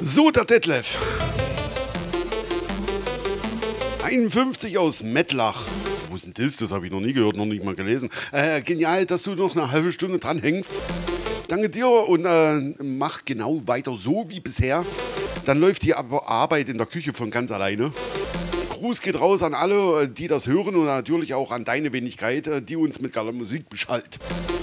So, der Detlef. 51 aus Mettlach. Wo ist denn das? Das habe ich noch nie gehört, noch nicht mal gelesen. Genial, dass du noch eine halbe Stunde dran hängst. Danke dir und mach genau weiter so wie bisher. Dann läuft die Arbeit in der Küche von ganz alleine. Gruß geht raus an alle, die das hören und natürlich auch an deine Wenigkeit, die uns mit geiler Musik beschallt.